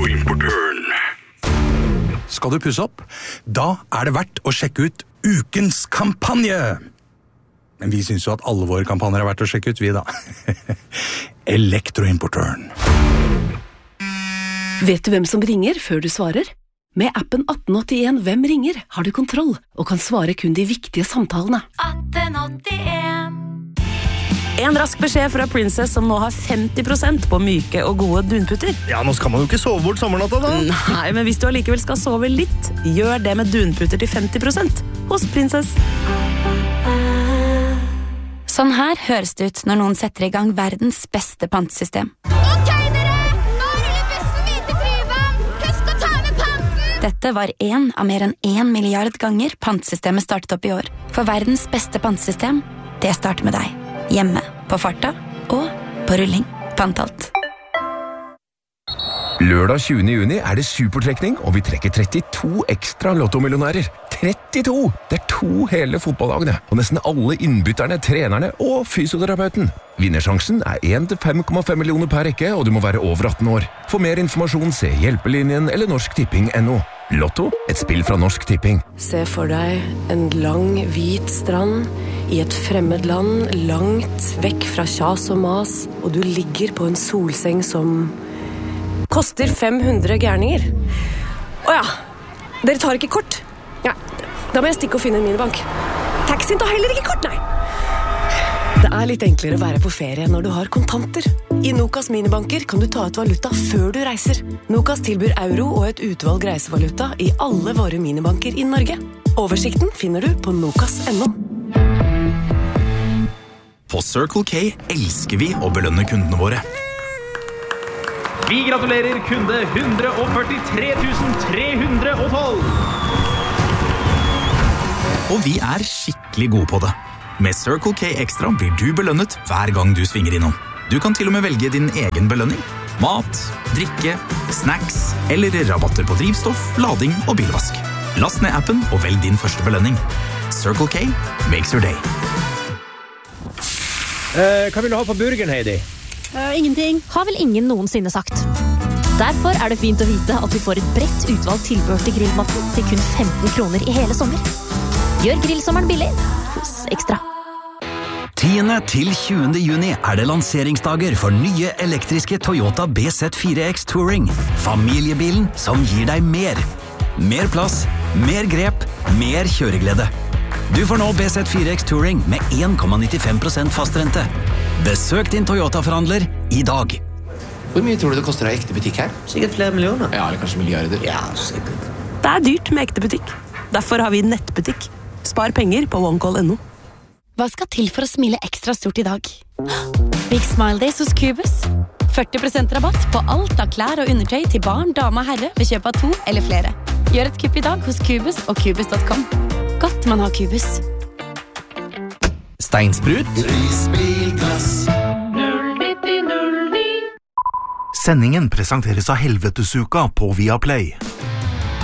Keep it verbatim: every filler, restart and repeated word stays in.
Elektroimportøren. Skal du pusse opp? Da er det verdt å sjekke ut ukens kampanje. Men vi synes jo at alle våre kampanjer er verdt å sjekke ut, vi da. Elektroimportøren. Vet du hvem som ringer før du svarer? Med appen atten åttien Hvem ringer har du kontroll og kan svare kun de viktige samtalene. atten åttien. En rask beskjed fra Princess som nå har femti prosent på myke og gode dunputter. Ja, nå skal man jo ikke sove bort sommernatta da. Nei, men hvis du allikevel skal sove litt, gjør det med dunputter til femti prosent hos Princess. Sånn her høres det ut når noen setter i gang verdens beste pantesystem. Ok, dere! Nå ruller bussen videre til Tryvann! Husk å ta med panten! Dette var en av mer enn en milliard ganger pantesystemet startet opp i år. For verdens beste pantesystem, det starter med deg. Hjemme, på farta og på rulling. Pantalt. Lørdag tjuende juni er det supertrekning, og vi trekker trettito ekstra lottomillionærer. trettito! Det er to hele fotballagene, og nesten alle innbytterne, trenerne og fysioterapeuten. Vinnersjansen er en til fem komma fem millioner per rekke, og du må være over atten år. For mer informasjon, se Hjelpelinjen eller Norsk Tipping punktum no. Lotto, et spill fra Norsk Tipping. Se for deg en lang, hvit strand i et fremmed land, langt vekk fra kjas og mas, og du ligger på en solseng som koster fem hundre gærninger. Åja, dere tar ikke kort? Ja, da må jeg stikke og finne en minibank. Taxien tar heller ikke kort, nei. Det er litt enklere å være på ferie når du har kontanter. I Nokas minibanker kan du ta ut valuta før du reiser. Nokas tilbyr euro og et utvalg reisevaluta i alle våre minibanker i Norge. Oversikten finner du på nokas punktum no. På Circle K elsker vi å belønne kundene våre. Vi gratulerer kunde one hundred forty-three thousand three hundred twelve. Og vi er skikkelig gode på det. Med Circle K Extra blir du belønnet hver gang du svinger innom. Du kan til og med velge din egen belønning. Mat, drikke, snacks eller rabatter på drivstoff, lading og bilvask. Last ned appen og velg din første belønning. Circle K makes your day. Eh, hva vil du ha på burgeren, Heidi? Uh, ingenting. Har vel ingen noensinne sagt. Derfor er det fint å vite at vi får et bredt utvalg tilbehør til grillmaten til kun femten kroner i hele sommer. Gjør grillsommeren billig hos Ekstra. tiende til tjuende juni er det lanseringsdager for nye elektriske Toyota B Z fire X Touring. Familiebilen som gir deg mer. Mer plass, mer grep, mer kjøreglede. Du får nå B Z fire X Touring med one komma nittifem prosent fastrente. Besøk din Toyota-forhandler i dag. Hvor mye tror du det koster å ha ekte butikk her? Sikkert flere millioner. Ja, eller kanskje milliarder. Ja, sikkert. Det er dyrt med ekte butikk. Derfor har vi nettbutikk. Spar penger på OneCall punktum no. Hva skal til for å smile ekstra stort i dag? Big Smile Days hos Cubus. førti prosent rabatt på alt av klær og undertøy til barn, dame og herre ved kjøp av to eller flere. Gjør et kupp i dag hos Cubus og Cubus punktum com. Godt man har Cubus. Steinsprut. Prisbilglass. null nitti null ni. Sendingen presenteres av Helvetesuka på Viaplay.